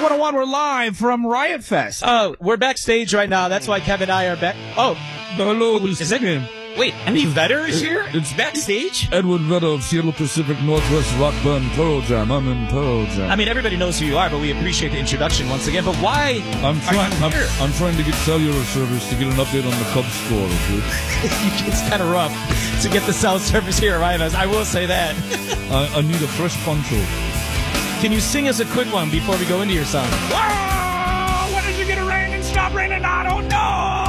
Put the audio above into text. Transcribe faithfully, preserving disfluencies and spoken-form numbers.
one oh one, we're live from Riot Fest. Oh, we're backstage right now. That's why Kevin and I are back. Oh, hello, this is it? Wait, Eddie Vedder is here? It's backstage? Edward Vedder of Seattle Pacific Northwest rock band Pearl Jam. I'm in Pearl Jam. I mean, everybody knows who you are, but we appreciate the introduction once again. But why I'm trying. are you I'm, here? I'm trying to get cellular service to get an update on the Cubs score. Okay? It's kind of rough to get the cell service here, right? I will say that. I, I need a fresh poncho. Can you sing us a quick one before we go into your song? Whoa! When did you get it rain and stop raining? I don't know.